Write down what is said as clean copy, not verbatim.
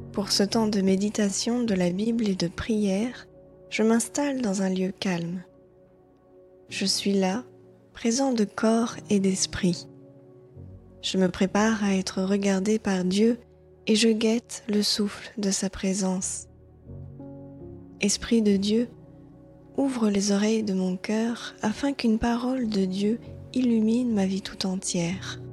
Pour ce temps de méditation de la Bible et de prière, je m'installe dans un lieu calme. Je suis là, présent de corps et d'esprit. Je me prépare à être regardé par Dieu et je guette le souffle de sa présence. Esprit de Dieu, ouvre les oreilles de mon cœur afin qu'une parole de Dieu illumine ma vie tout entière.